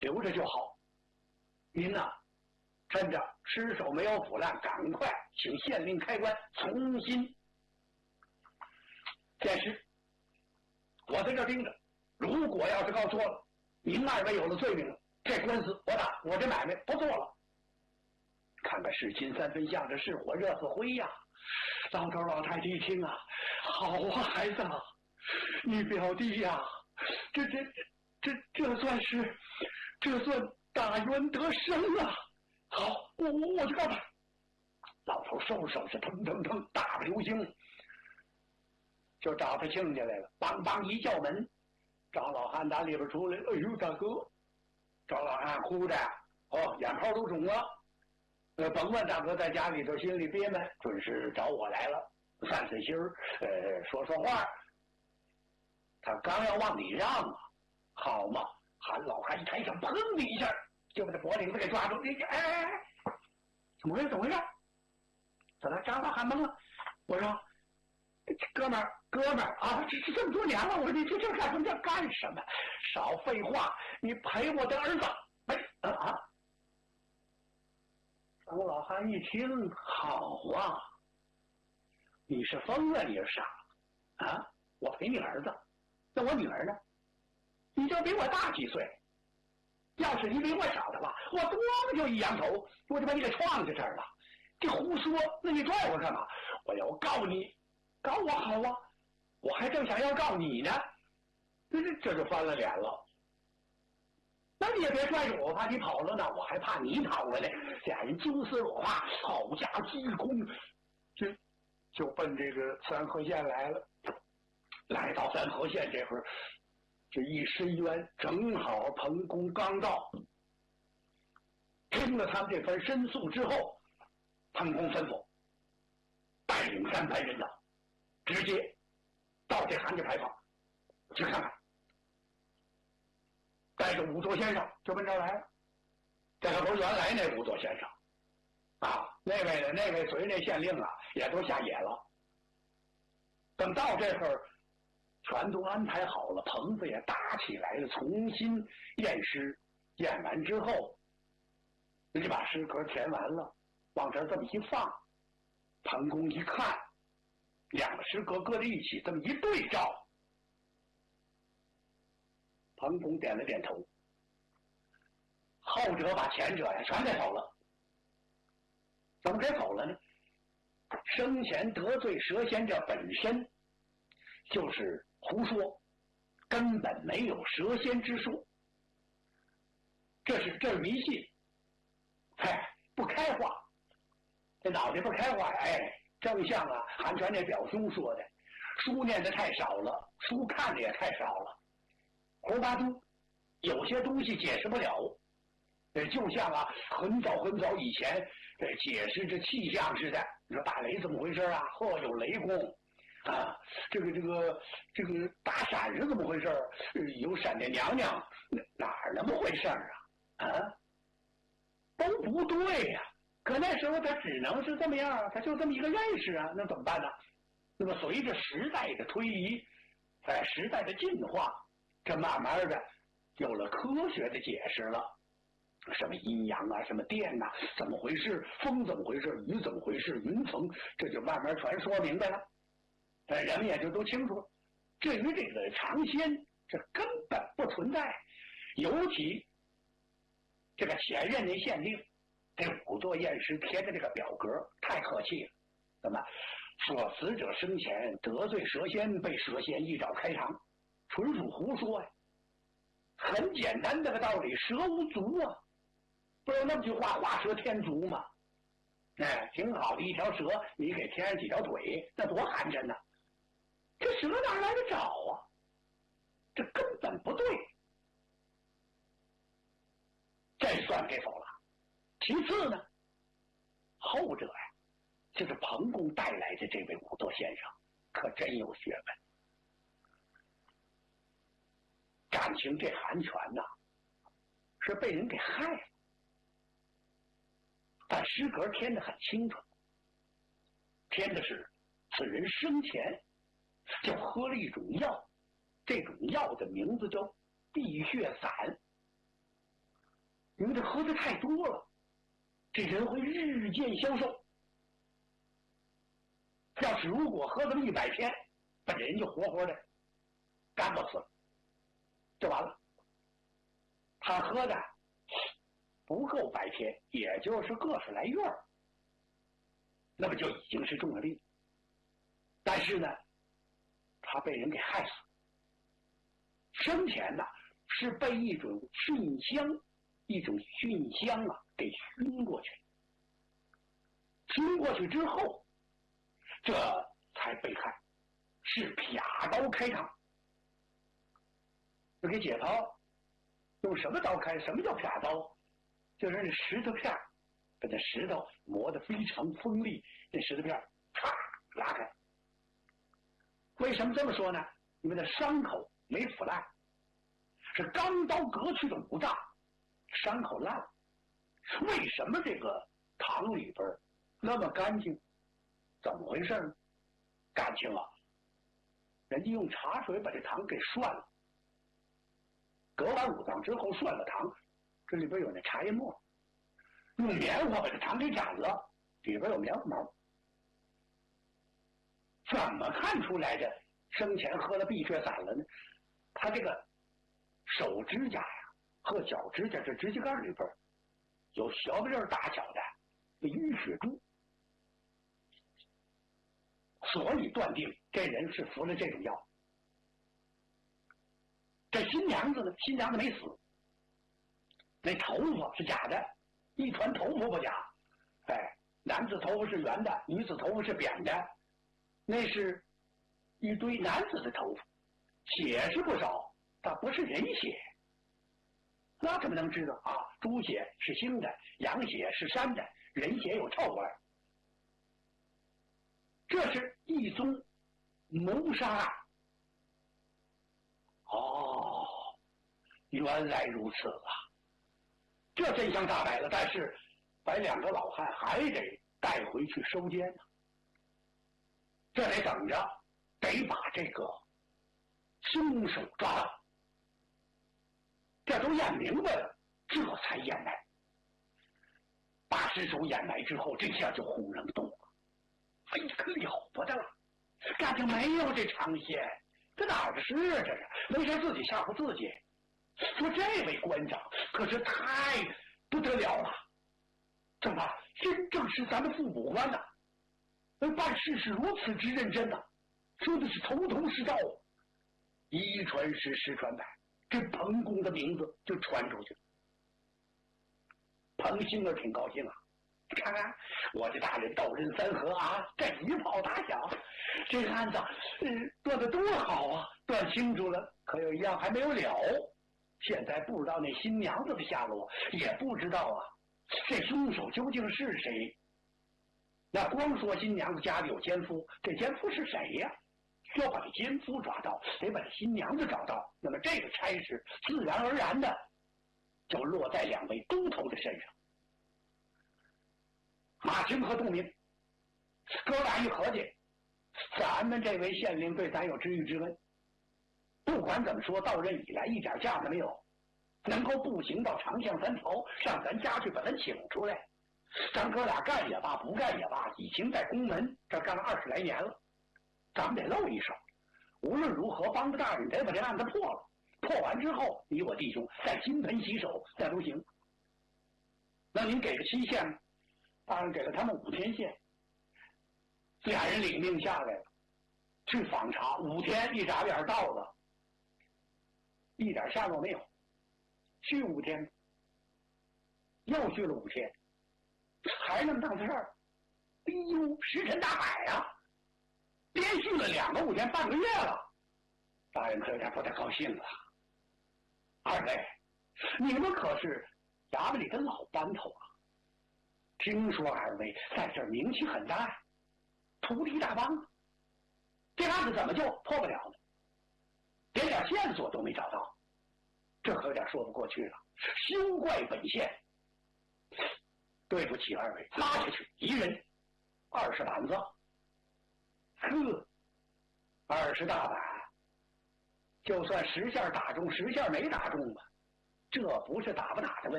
留着就好。您呐，趁着尸首没有腐烂，赶快请县令开棺重新验尸。我在这盯着，如果要是告错了，您二位有了罪名了，这官司我打，我这买卖不做了。看看是金三分像，这是火热似灰呀！老头老太太一听啊，好啊，孩子，你表弟呀，这算大冤得生啊！好，我去告他。老头收拾收拾，腾腾腾，大步流星就找他亲家来了。梆梆一叫门，张老汉打里边出来，哎呦大哥！张老汉哭着，眼泡都肿了。甭问大哥在家里头心里憋闷，准是找我来了，散散心儿，说说话。他刚要往里让啊，好嘛！韩老汉一抬手，砰的一下就把这脖领子给抓住。哎，怎么回事？怎么张老汉懵了？我说，哥们儿啊，这么多年了，我说你这干什么？少废话，你赔我的儿子！张老汉一听，好啊，你是疯了，你是傻啊？我陪你儿子，那我女儿呢？你就比我大几岁，要是你比我小的话，我多么就一扬头，我就把你给撞在这儿了。这胡说，那你拽我干嘛？我要告你，告我好啊，我还正想要告你呢，这就翻了脸了。那你也别拽着我，怕你跑了呢，我还怕你跑了呢。俩人揪丝裸发，好家伙，击空，就奔这个三河县来了。来到三河县这会儿，这一申冤，正好彭公刚到，听了他们这番申诉之后，彭公吩咐带领300人呢，直接到这韩家牌坊去看看。带着仵作先生就奔这儿来了。这可不是原来那仵作先生啊，那位随那县令啊，也都下野了。等到这会儿，全都安排好了，棚子也搭起来了，重新验尸。验完之后，就把尸壳填完了，往这儿这么一放。彭公一看，两个尸壳搁在一起，这么一对照。彭公点了点头，后者把前者呀全给否了。怎么给否了呢？生前得罪蛇仙者本身就是胡说，根本没有蛇仙之说，这是迷信，不开化，这脑袋不开化，正像啊韩全那表兄说的，书念的太少了，书看的也太少了，胡八都有些东西解释不了。就像啊很早以前解释这气象似的，你说打雷怎么回事啊？有雷公啊，这个打闪是怎么回事？有闪电娘娘，哪儿那么回事啊？都不对呀。可那时候他只能是这么样，他就这么一个认识啊，那怎么办呢？那么随着时代的推移，时代的进化，这慢慢的有了科学的解释了。什么阴阳啊，什么电啊，怎么回事？风怎么回事？雨怎么回事？云层，这就慢慢全说明白了。人们也就都清楚了。至于这个尝鲜，这根本不存在。尤其这个前任的县令，这仵作验尸贴的这个表格太客气了。那么说死者生前得罪蛇仙，被蛇仙一爪开肠，纯属胡说呀。很简单的个道理，蛇无足啊。不有那么句话，画蛇添足吗？挺好的一条蛇，你给添上几条腿，那多寒碜呢！这蛇哪来的找啊？这根本不对，这算给否了。其次呢，后者呀，就是彭公带来的这位仵作先生，可真有学问。感情这韩全呐，是被人给害了。但诗格填得很清楚，填的是此人生前就喝了一种药，这种药的名字叫碧血散。 因为这喝的太多了，这人会日渐消瘦。要是如果喝这么100天，把人就活活的干不死了，就完了。他喝的不够100天，也就是个十来月，那么就已经是中了病。但是呢，他被人给害死。生前呢，是被一种熏香给熏过去。熏过去之后，这才被害，是撇刀开膛。就给解剖，用什么刀开？什么叫撇刀？就是那石头片，把这石头磨得非常锋利，那石头片嚓拉开。为什么这么说呢？因为那伤口没腐烂，是钢刀割去的五脏，伤口烂了。为什么这个糖里边那么干净？怎么回事呢？感情啊，人家用茶水把这糖给涮了，割完五脏之后涮了糖，这里边有那茶叶沫，用棉花把这糖给染了，里边有棉花毛。怎么看出来的生前喝了碧血散了呢？他这个手指甲呀和脚指甲这指甲盖里边有小粒大小的淤血珠，所以断定这人是服了这种药。这新娘子呢，新娘子没死，那头发是假的，一团头发不假，男子头发是圆的，女子头发是扁的，那是一堆男子的头发，血是不少，但不是人血。那怎么能知道啊？猪血是腥的，羊血是膻的，人血有臭味。这是一宗谋杀案。哦，原来如此啊！这真相大白了，但是把2个老汉还得带回去收监呢。这得等着，得把这个凶手抓到。这都验明白了，这才掩埋。把尸首掩埋之后，这下就轰然动了。哎呀，可了不得了！感情没有这长线，这哪儿的事啊？这是没事自己吓唬自己。说这位官长可是太不得了了，怎么真正是咱们副补官呐？办事是如此之认真呐，说的是头头是道，一传十，十传百，这彭公的名字就传出去了。彭星儿挺高兴啊，看看我这大人刀刃3合啊，这一炮打响，这个案子断得多好啊！断清楚了，可有一样还没有了，现在不知道那新娘子的下落，也不知道啊，这凶手究竟是谁？那光说新娘子家里有奸夫，这奸夫是谁呀？要把这奸夫抓到，得把这新娘子找到，那么这个差事自然而然的就落在2位都头的身上。马清和杜明哥俩一合计，咱们这位县令对咱有知遇之恩，不管怎么说，到任以来一点架子没有，能够步行到长巷3条上咱家去把他请出来，咱哥俩干也罢，不干也罢，已经在宫门这干了20来年了，咱们得露一手。无论如何，帮着大人得把这案子破了。破完之后，你我弟兄再金盆洗手，再都行。那您给个期限吗？大人给了他们5天限。俩人领命下来了，去访查5天，一眨眼到了，一点下落没有。续5天，又续了5天，还那么档子事儿。哎呦，石沉大海啊！连续了2个5天，半个月了。大人可有点不太高兴了。2位，你们可是衙门里的老班头啊！听说2位在这儿名气很大，徒弟大帮，这案子怎么就破不了呢？连点线索都没找到，这可有点说不过去了。休怪本县，对不起2位，拉下去1人20板子。呵，20大板，就算10下打中，10下没打中吧，这不是打不打的问